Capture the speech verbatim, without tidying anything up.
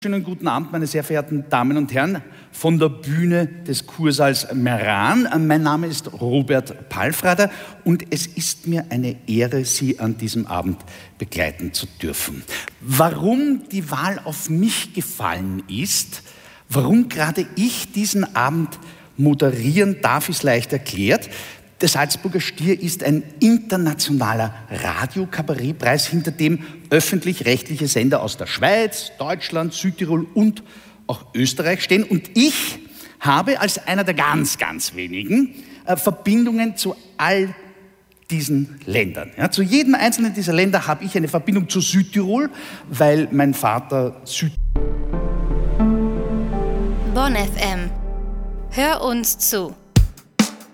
Schönen guten Abend, meine sehr verehrten Damen und Herren, von der Bühne des Kursaals Meran. Mein Name ist Robert Palfrader und es ist mir eine Ehre, Sie an diesem Abend begleiten zu dürfen. Warum die Wahl auf mich gefallen ist, warum gerade ich diesen Abend moderieren darf, ist leicht erklärt. Der Salzburger Stier ist ein internationaler Radiokabarettpreis, hinter dem öffentlich-rechtliche Sender aus der Schweiz, Deutschland, Südtirol und auch Österreich stehen. Und ich habe als einer der ganz, ganz wenigen äh, Verbindungen zu all diesen Ländern. Ja, zu jedem einzelnen dieser Länder habe ich eine Verbindung zu Südtirol, weil mein Vater Süd... Bonn F M. Hör uns zu.